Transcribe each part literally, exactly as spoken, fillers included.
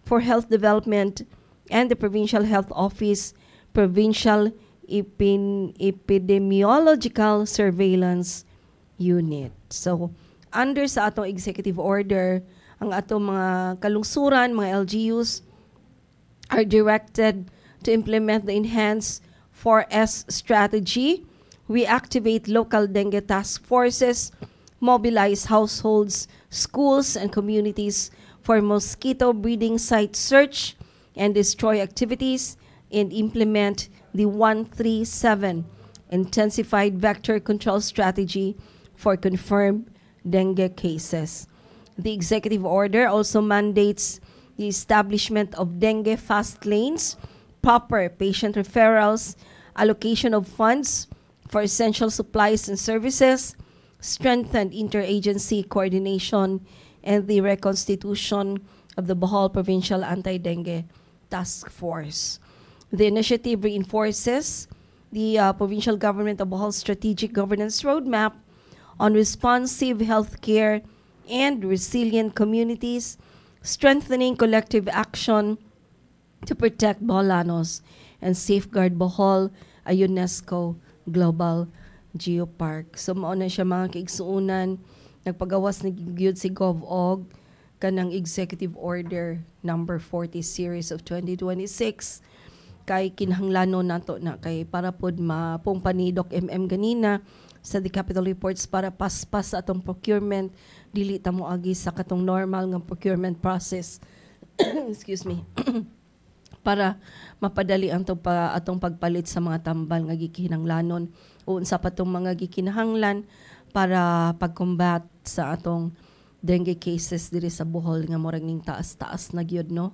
for Health Development and the Provincial Health Office Provincial Epin- Epidemiological Surveillance Unit. So, under sa atong executive order, ang atong mga kalungsuran, mga L G Us, are directed to implement the enhanced four S strategy. We activate local dengue task forces, mobilize households, schools, and communities for mosquito breeding site search and destroy activities, and implement the one three seven intensified vector control strategy for confirmed dengue cases. The executive order also mandates the establishment of dengue fast lanes, proper patient referrals, allocation of funds for essential supplies and services, strengthened interagency coordination, and the reconstitution of the Bohol Provincial Anti-Dengue Task Force. The initiative reinforces the uh, provincial government of Bohol's strategic governance roadmap on responsive healthcare and resilient communities, strengthening collective action to protect Boholanos and safeguard Bohol, a UNESCO Global Geopark. So mao na siya mga kaigsuunan, nagpagawas na gyud si GovOg kanang Executive Order number forty series of twenty twenty-six kay kinahanglanon nato na kay para pod mapong panidok M M ganina sa the capital reports para paspas sa atong procurement dili ta mo agi sa katong normal nga procurement process. Excuse me. Para mapadali ang tong pa, atong pagpalit sa mga tambal nga gikinahanglanon o unsa pa tong mga gikinahanglan para pag-combat sa atong dengue cases diri sa Bohol nga murag ning taas-taas na gyud no.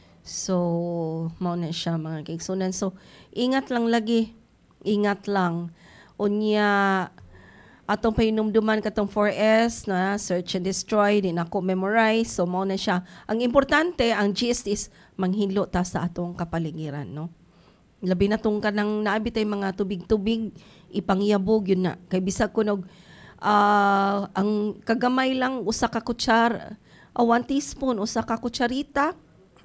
So mao na siya mga kaigsunan. So ingat lang lagi, ingat lang unya atong pahinumduman katong four S na search and destroy di nako memorize. So mao na siya. Ang importante ang gist is manghinlo ta sa atong kapaligiran no. Labi na tong kanang naabi tay mga tubig-tubig ipangyabog yun na kay bisag kunog uh, ang kagamay lang usa ka kutsara, uh, one teaspoon usa ka kutsarita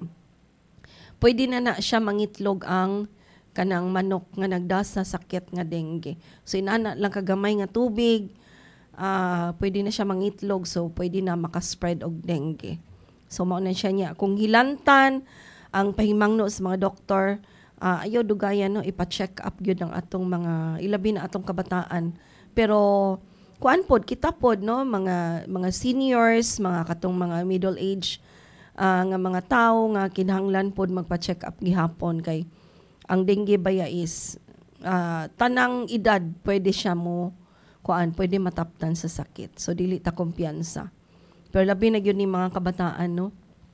pwede na na siya mangitlog ang kanang manok nga nagdasa sakit nga dengue. So inana lang kagamay nga tubig, uh, pwede na siya mangitlog so pwede na makaspread og dengue. So mao na siya niya. Kung hilantan ang pahimangno sa mga doktor, uh, ayaw dugayan no ipa-check up gyud ang atong mga ilabi na atong kabataan. Pero kuan pod kita pod no mga mga seniors, mga katong mga middle age uh, nga mga tawo nga kinahanglan pod magpa-check up gihapon kay ang dengue baya is uh, tanang edad pwede siya mo kuan pwede mataptan sa sakit. So dili ta kumpiyansa. Pero labi na gyud ni mga kabataan no.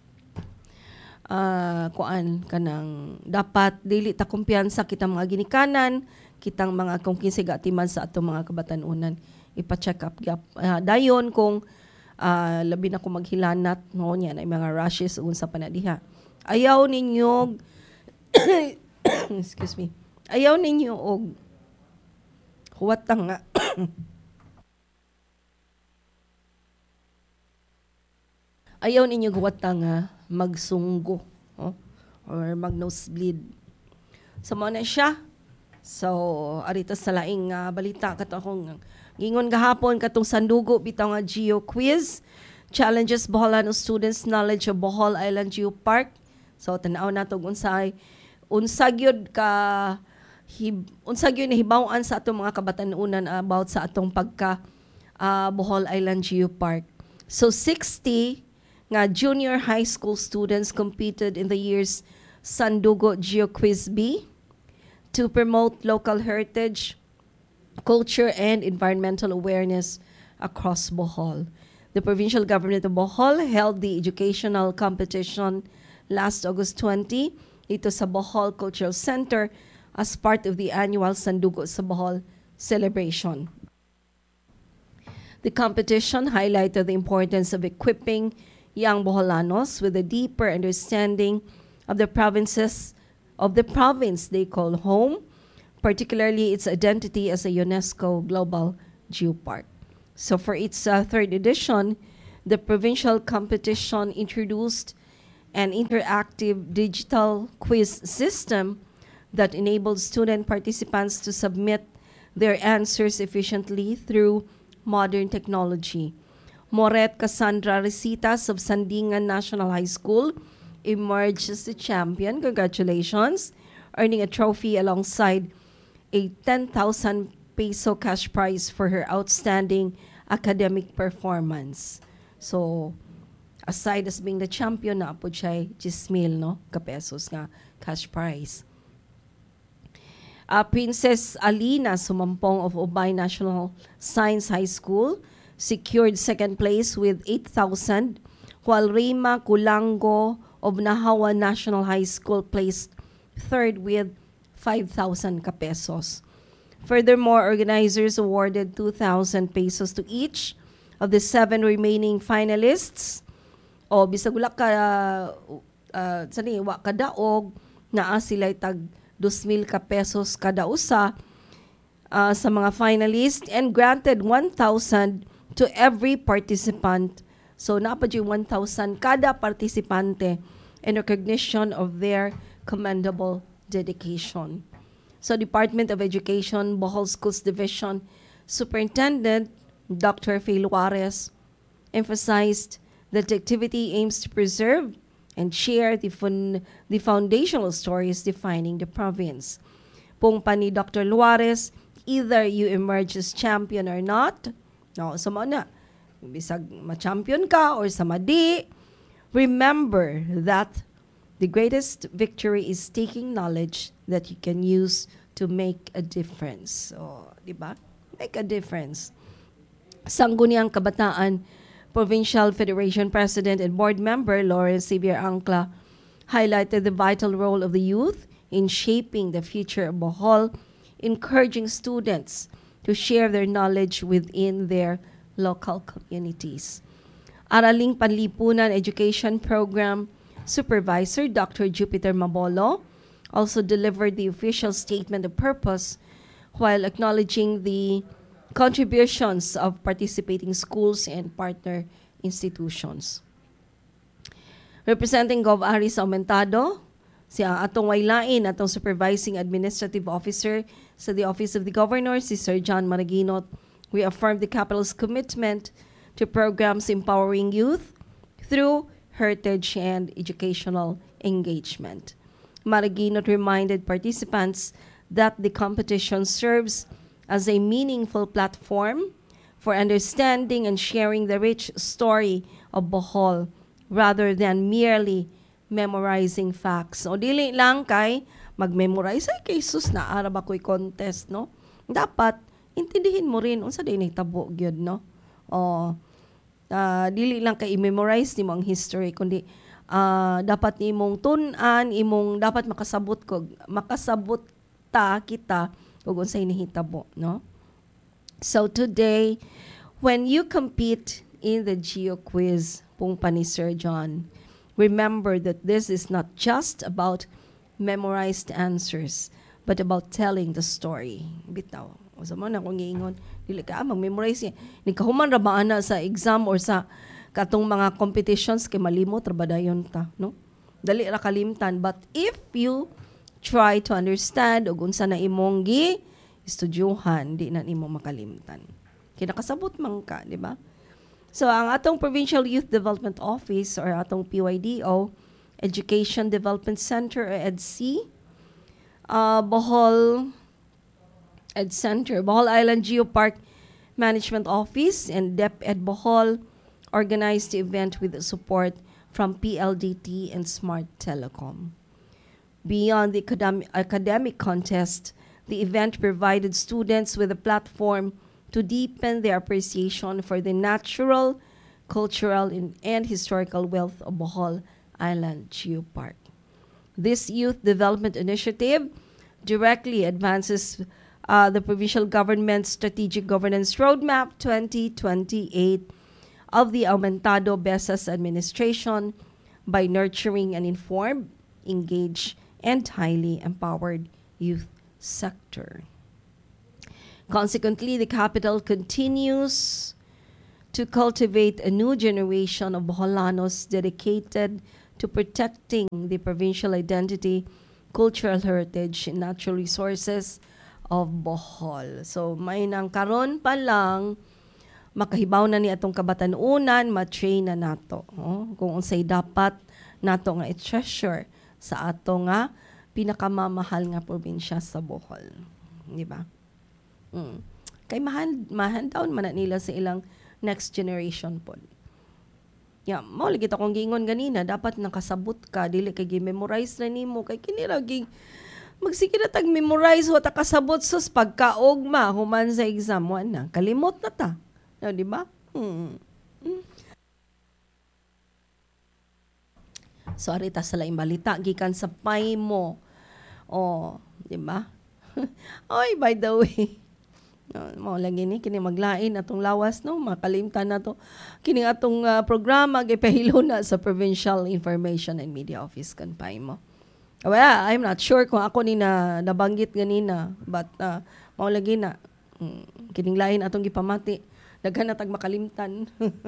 Uh, kuan kanang dapat dili ta kumpiyansa kita mga ginikanan, kitang mga kung kinsay gatiman sa atong mga kabatanunan ipa-check up uh, dayon kung uh, labi na ko maghilanat no nya na mga rashes unsa pa na diha. Ayaw ninyo excuse me. Ayaw ninyo og huwatang nga ayaw ninyo huwatang nga magsunggo oh? Or mag nosebleed. So mo na siya. So arito sa laing uh, balita kato akong gingon gahapon katong sandugo bitaw nga geo quiz challenges Boholano students knowledge of Bohol Island Geopark. So tan-aw nato unsay unsa gyud ka hib, unsa gyud nahibaw-an sa atong mga kabatanunan about sa atong pagka uh, Bohol Island Geopark. So sixty nga junior high school students competed in the year's Sandugo Geo Quiz B to promote local heritage, culture, and environmental awareness across Bohol. The provincial government of Bohol held the educational competition last August twentieth dito sa Bohol Cultural Center as part of the annual Sandugo sa Bohol celebration. The competition highlighted the importance of equipping young Boholanos with a deeper understanding of the provinces of the province they call home, particularly its identity as a UNESCO Global Geopark. So for its uh, third edition, the provincial competition introduced an interactive digital quiz system that enables student participants to submit their answers efficiently through modern technology. Moret Cassandra Resitas of Sandingan National High School emerged as the champion. Congratulations, earning a trophy alongside a ten thousand peso cash prize for her outstanding academic performance. So, aside as being the champion, naapod siya ten mil no, ka pesos nga cash prize. Uh, Princess Alina Sumampong of Ubay National Science High School secured second place with eight thousand, while Rima Kulango of Nahawa National High School placed third with five thousand ka pesos. Furthermore, organizers awarded two thousand pesos to each of the seven remaining finalists. O bisag wala ka uh, sani wa kadaog naa sila tag two mil ka pesos kada usa uh, sa mga finalists, and granted one thousand to every participant. So napad yung one thousand kada participante in recognition of their commendable dedication. So Department of Education, Bohol Schools Division Superintendent Doctor Faye Juarez emphasized that the activity aims to preserve and share the, fun- the foundational stories defining the province. Pungpa ni Doctor Juarez, either you emerge as champion or not, no, sa mga na, bisag ma-champion ka or sa madi, remember that the greatest victory is taking knowledge that you can use to make a difference. So, di ba? Make a difference. Sangguniang Kabataan Provincial Federation President and Board Member Lawrence Xavier Ancla highlighted the vital role of the youth in shaping the future of Bohol, encouraging students to share their knowledge within their local communities. Araling Panlipunan Education Program Supervisor Doctor Jupiter Mabolo also delivered the official statement of purpose while acknowledging the contributions of participating schools and partner institutions. Representing Gov Aris Aumentado, siya atong waylain atong Supervising Administrative Officer sa the Office of the Governor, si Sir John Maraguinot, reaffirmed the capital's commitment to programs empowering youth through heritage and educational engagement. Maraguinot reminded participants that the competition serves as a meaningful platform for understanding and sharing the rich story of Bohol rather than merely memorizing facts. O dili lang kay mag-memorize ay kay sus na ara ba ko'y contest, no? Dapat intindihin mo rin unsa day nahitabo gyud, no? O uh, dili lang kay i-memorize nimo ang history kundi uh, dapat nimong tun-an, imong dapat makasabot ko, makasabot ta kita ug unsay nahitabo, no? So today, when you compete in the Geo Quiz, Pungpa ni Sir John, remember that this is not just about memorized answers, but about telling the story. Bitaw. O sa man akong giingon, dili ka mag-memorize niya. Ni kahuman ra ba ana sa exam or sa katong mga competitions kay malimot ra ba dayon ta, no? Dali ra kalimtan, but if you try to understand ug unsa na imong gi estudyuhan, di na nimo makalimtan. Kinakasabot man ka, di ba? So ang atong Provincial Youth Development Office or atong P Y D O, Education Development Center or EDC, uh, Bohol Ed Center, Bohol Island Geopark Management Office, and DepEd Bohol organized the event with the support from P L D T and Smart Telecom. Beyond the academic, academic contest, the event provided students with a platform to deepen their appreciation for the natural, cultural, and, and historical wealth of Bohol Island Geopark. This youth development initiative directly advances uh, the provincial government's strategic governance roadmap twenty twenty-eight of the Aumentado Besas administration by nurturing an informed, engaged, and highly empowered youth sector. Consequently, the capital continues to cultivate a new generation of Boholanos dedicated to protecting the provincial identity, cultural heritage, and natural resources of Bohol. So may nang karon pa lang makahibaw na ni atong kabatanunan, ma-train na nato, oh, kung unsay dapat nato nga i-treasure sa ato nga pinakamamahal nga probinsya sa Bohol, di ba? Mm. Kay mahan mahandaon man na nila sa ilang next generation pod. Ya, mao lagi ta kong gingon ganina, dapat nakasabot ka, dili kay gi-memorize na nimo kay kini ra gi magsige na tag memorize wa ta kasabot sus pagkaogma human sa exam wa na kalimot na ta. No, di ba? Hmm. Hmm. So ari ta sa laing balita gikan sa pay mo. Oh, di ba? Oy, by the way, no, mao lagi ni kini maglain atong lawas no, makalimtan na to. Kini atong uh, programa gipahilo na sa Provincial Information and Media Office kan pay mo. Well, I'm not sure kung ako ni na nabanggit ganina, but uh, mao lagi na mm, kining lain atong gipamati. Daghan na tag makalimtan.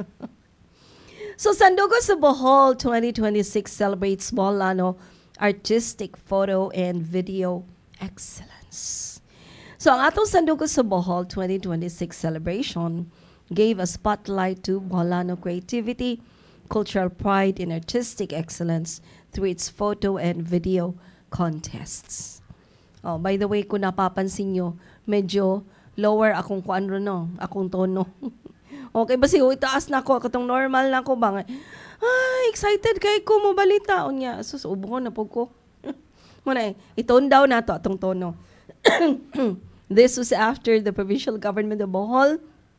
So Sandugo sa Bohol twenty twenty-six celebrates Boholano artistic photo and video excellence. So ang atong Sandugo sa Bohol twenty twenty-six celebration gave a spotlight to Boholano creativity, cultural pride, and artistic excellence through its photo and video contests. Oh, by the way, kung napapansin nyo, medyo lower akong kuan ro no, akong tono. Okay, basi itaas na ako, katong normal na ako ba? Ah, excited kay ko mo balita unya. Sus ubon na pug ko. Muna eh, itone down na to atong tono. This was after the provincial government of Bohol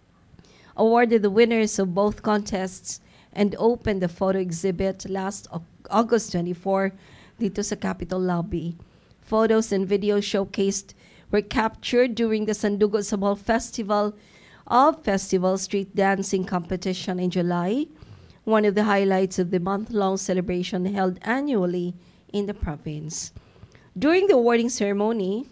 awarded the winners of both contests and opened the photo exhibit last August twenty-fourth dito sa Capitol Lobby. Photos and videos showcased were captured during the Sandugo sa Bohol Festival of Festival Street Dancing Competition in July, one of the highlights of the month-long celebration held annually in the province. During the awarding ceremony,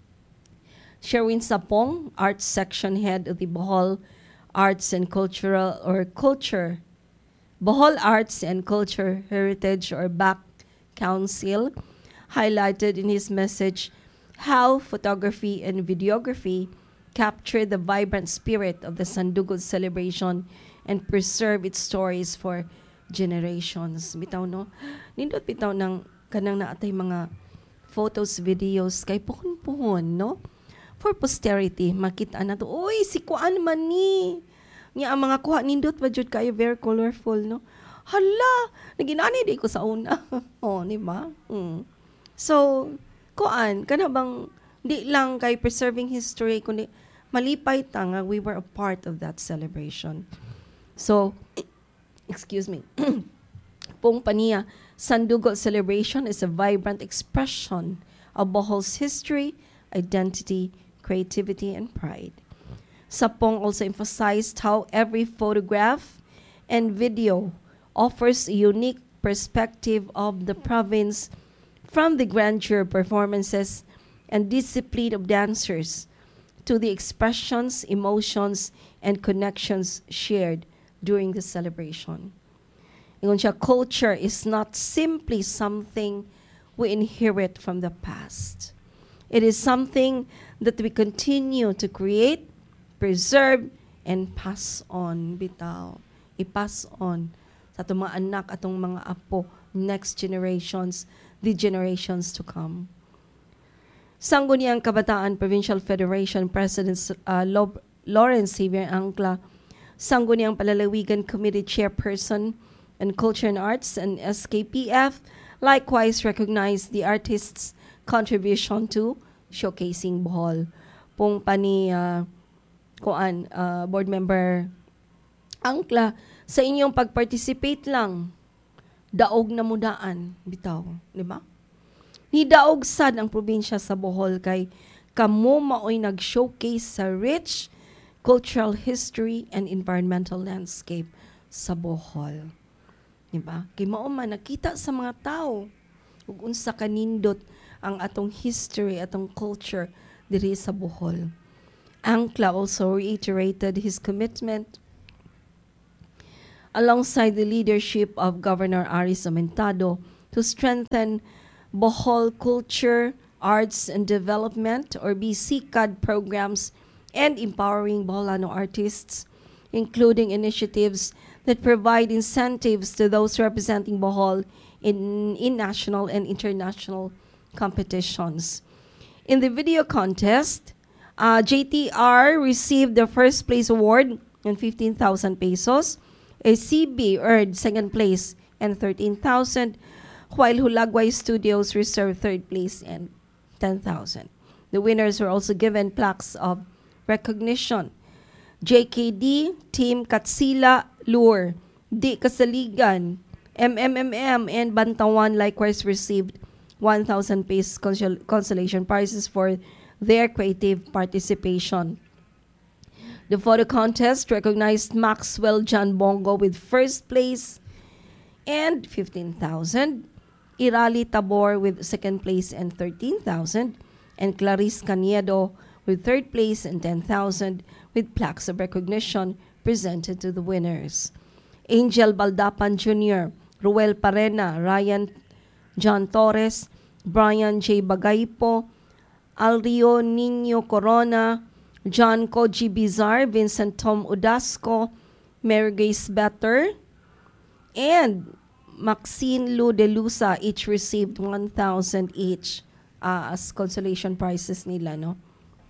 Sherwin Sapong, Arts Section Head of the Bohol Arts and Cultural or Culture Bohol Arts and Culture Heritage or B A C Council, highlighted in his message how photography and videography capture the vibrant spirit of the Sandugo celebration and preserve its stories for generations. Bitaw no, nindot bitaw ng kanang naatay mga photos, videos kay puhon-puhon no, for posterity makita na to. Uy, si kuan man ni nya ang mga kuha nindot ba jud kayo very colorful no. Hala, naginani di ko sa una. Oh, di ba? Mm. So, kuan kana bang di lang kay preserving history kundi malipay ta nga we were a part of that celebration. So, excuse me. Pong paniya, Sandugo celebration is a vibrant expression of Bohol's history, identity, creativity, and pride. Sapong also emphasized how every photograph and video offers a unique perspective of the province, from the grandeur performances and discipline of dancers to the expressions, emotions, and connections shared during the celebration. Ingon siya, culture is not simply something we inherit from the past. It is something that we continue to create, preserve, and pass on. Bitaw, i-pass on sa atong mga anak, atong mga apo, next generations, the generations to come. Sangguniang Kabataan Provincial Federation President uh, Lob- Lawrence Xavier Angla, Sangguniang Palalawigan Committee Chairperson and Culture and Arts and S K P F likewise recognized the artists' contribution to showcasing Bohol. Pong pani uh, kuan uh, board member Angla, sa inyong pag-participate lang daog na mudaan bitaw, di ba? Ni daog sad ang probinsya sa Bohol kay kamo maoy nag-showcase sa rich cultural history and environmental landscape sa Bohol. Diba? Kay mao man nakita sa mga tao ug unsa kanindot ang atong history, atong culture diri sa Bohol. Angla also reiterated his commitment alongside the leadership of Governor Aris Amentado to strengthen Bohol Culture, Arts and Development or B C C A D programs and empowering Boholano artists, including initiatives that provide incentives to those representing Bohol in, in national and international competitions. In the video contest, uh, J T R received the first place award and fifteen thousand pesos. A C B earned second place and thirteen thousand, while Hulagway Studios reserved third place and ten thousand. The winners were also given plaques of recognition. J K D, Team Katsila, Lure, D. Kasaligan, M M M M, and Bantawan likewise received one thousand pesos consol- consolation prizes for their creative participation. The photo contest recognized Maxwell John Bongo with first place and fifteen thousand, Irali Tabor with second place and thirteen thousand, and Clarice Caniedo with third place and ten thousand, with plaques of recognition presented to the winners. Angel Baldapan Junior, Ruel Parena, Ryan John Torres, Brian J. Bagaypo, Alrio Nino Corona, John Koji Bizar, Vincent Tom Udasco, Mary Grace Better, and Maxine Lu de Lusa each received one thousand each uh, as consolation prizes nila, no?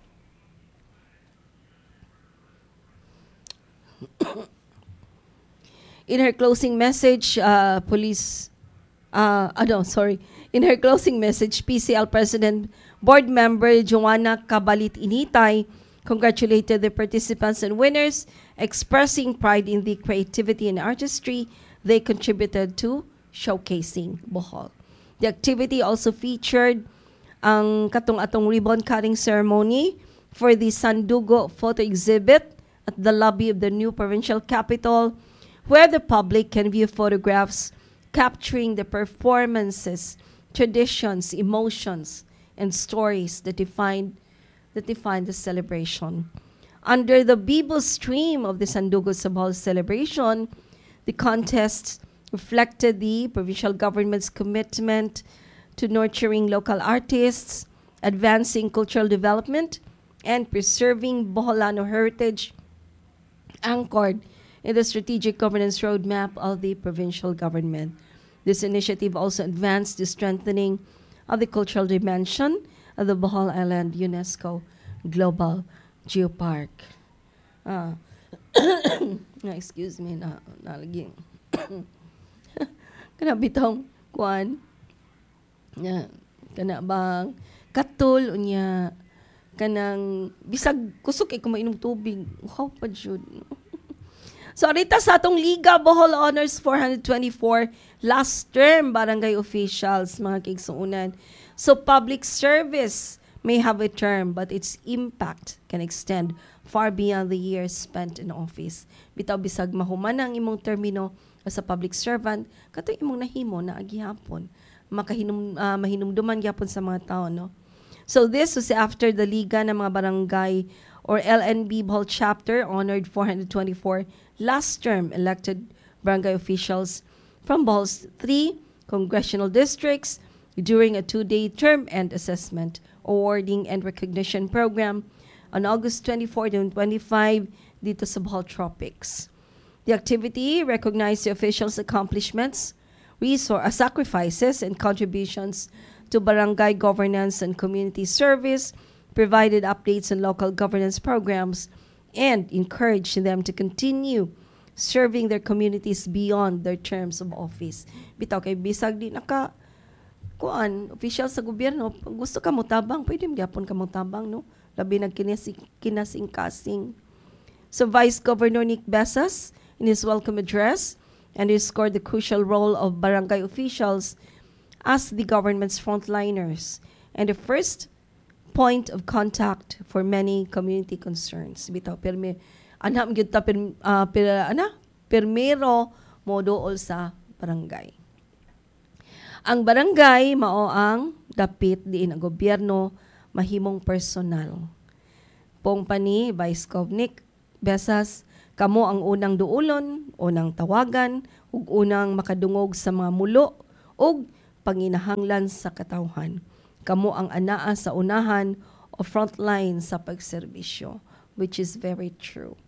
In her closing message, uh, police, uh, uh, no, sorry. In her closing message, P C L President Board Member Joanna Cabalit Initay congratulated the participants and winners, expressing pride in the creativity and artistry they contributed to showcasing Bohol. The activity also featured ang katong-atong ribbon cutting ceremony for the Sandugo photo exhibit at the lobby of the new provincial capital, where the public can view photographs capturing the performances, traditions, emotions, and stories that define that define the celebration. Under the Bible stream of the Sandugo Sabal celebration, the contest reflected the provincial government's commitment to nurturing local artists, advancing cultural development, and preserving Boholano heritage anchored in the strategic governance roadmap of the provincial government. This initiative also advanced the strengthening of the cultural dimension of the Bohol Island UNESCO Global Geopark. Ah. Excuse me, na nalaging. Kana bitong kuan. Ya, kana bang katul unya kanang bisag kusog kay kumainom tubig. Wow pa jud. So, rita sa atong Liga Bohol Honors four twenty-four last term barangay officials, mga kigsuunan. So, public service may have a term, but its impact can extend far beyond the years spent in office. Bitaw bisag mahuman ang imong termino as a public servant, kato imong nahimo na agihapon. Makahinom, uh, mahinumduman gyapon sa mga tao, no? So, this was after the Liga ng mga barangay or L N B Bohol chapter honored four twenty-four last term elected barangay officials from Bohol's three congressional districts during a two-day term end assessment, awarding and recognition program on August twenty-fourth and twenty-fifth dito sa Bohol Tropics. The activity recognized the officials' accomplishments, resource, sacrifices, and contributions to barangay governance and community service, provided updates on local governance programs, and encouraged them to continue serving their communities beyond their terms of office. Bitaw kay bisag di naka kuan official sa gobyerno, pag gusto ka mo tabang, pwede gyapon ka mo tabang, no? Labi nag kinasing-kasing. So Vice Governor Nick Besas, in his welcome address, underscored the crucial role of barangay officials as the government's frontliners and the first point of contact for many community concerns. Bitaw permi ana gyud ta per, uh, per ana permero mo dool sa barangay. Ang barangay mao ang dapit diin ang gobyerno mahimong personal. Pong pani Vice Gov Nick Besas Kamo ang unang duulon, unang tawagan, ug unang makadungog sa mga mulo, ug panginahanglan sa katawhan. Kamo ang anaa sa unahan o frontline sa pagserbisyo, which is very true.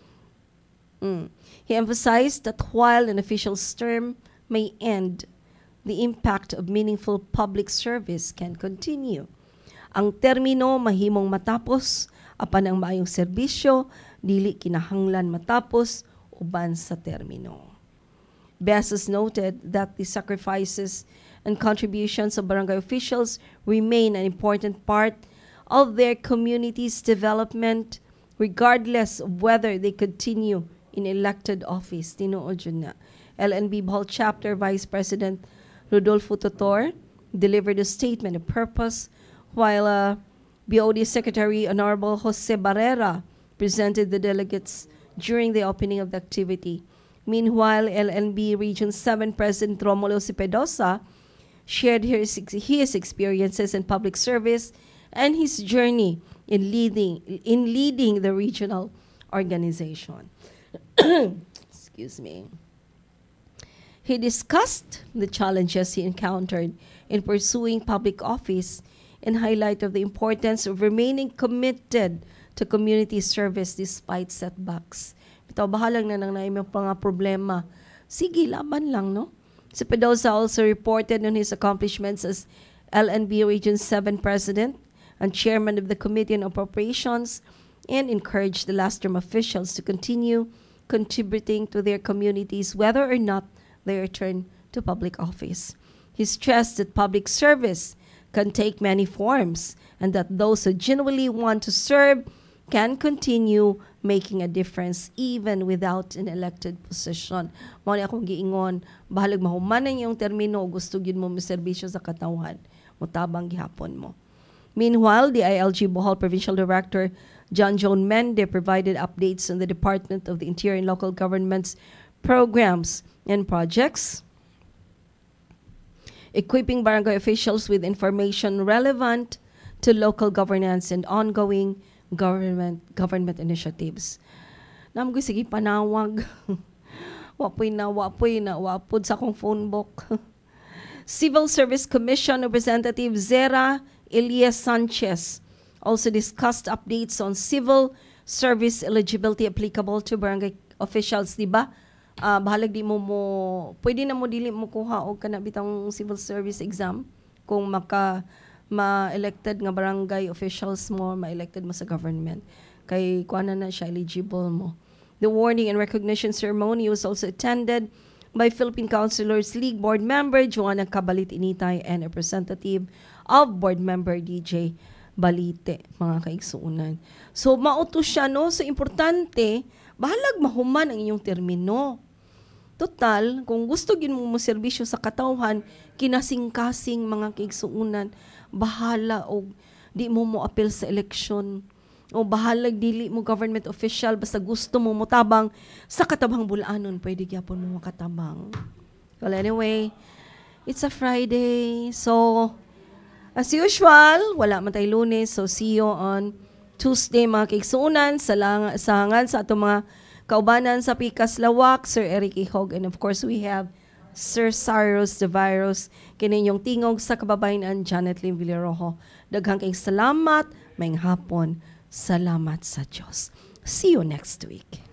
Mm. He emphasized that while an official's term may end, the impact of meaningful public service can continue. Ang termino mahimong matapos, apan ang maayong serbisyo, dili kinahanglan matapos, uban sa termino. Beses noted that the sacrifices and contributions of barangay officials remain an important part of their community's development, regardless of whether they continue in elected office. Tinuod yun na. L N B Bohol Chapter Vice President Rodolfo Totor delivered a statement of purpose, while uh, B O D Secretary Honorable Jose Barrera presented the delegates during the opening of the activity. Meanwhile, L N B Region seven President Romulo Cepedosa shared his, his experiences in public service and his journey in leading in leading the regional organization. Excuse me. He discussed the challenges he encountered in pursuing public office and highlight of the importance of remaining committed to community service despite setbacks. Ito, bahalang na nang naimang mga problema. Sige, laban lang, no? Si Pedosa also reported on his accomplishments as L N B Region seven President and Chairman of the Committee on Appropriations, and encouraged the last-term officials to continue contributing to their communities whether or not they return to public office. He stressed that public service can take many forms and that those who genuinely want to serve can continue making a difference even without an elected position. Mao ni akong giingon, bahalag mahumanan yung termino, gusto gyud mo miserbisyo sa katawhan, mutabang gihapon mo. Meanwhile, the I L G Bohol Provincial Director John Joan Mende provided updates on the Department of the Interior and Local Government's programs and projects, equipping barangay officials with information relevant to local governance and ongoing government government initiatives. Namgoy sige panawag. Wapoy na, wapoy na, wapod sa akong phone book. Civil Service Commission Representative Zera Elias Sanchez also discussed updates on civil service eligibility applicable to barangay officials, di ba? Uh, bahalag di mo mo, pwede na mo dili mo kuha o kanabitang civil service exam kung maka ma-elected nga barangay officials mo, ma-elected mo sa government. Kay kuha na na siya, eligible mo. The awarding and recognition ceremony was also attended by Philippine Councilors League Board Member Joanna Cabalit Initay and a representative of Board Member D J Balite, mga kaigsuunan. So, mautos siya, no? So, importante, bahalag mahuman ang inyong termino. Total, kung gusto gin mo mo serbisyo sa katawhan, kinasing-kasing mga kaigsuunan, bahala o di mo mo appeal sa eleksyon. O bahalag dili mo government official, basta gusto mo mutabang sa katabang bulanon, pwede gyapon mo makatabang. Well, anyway, it's a Friday, so as usual, wala man tayo Lunes, so see you on Tuesday, mga kaigsuunan, sa, lang, sa hangan sa atong mga kaubanan sa Pikas Lawak, Sir Eric Ihog, and of course we have Sir Cyrus the Virus, kininyong tingog sa kababayan Janet Lim Villarojo. Daghang kayong salamat, maayong hapon, salamat sa Diyos. See you next week.